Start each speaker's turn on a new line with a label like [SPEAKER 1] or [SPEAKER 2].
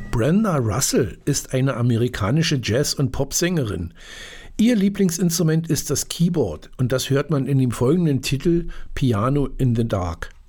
[SPEAKER 1] Brenda Russell ist eine amerikanische Jazz- und Popsängerin. Ihr Lieblingsinstrument ist das Keyboard und das hört man in dem folgenden Titel Piano in the Dark.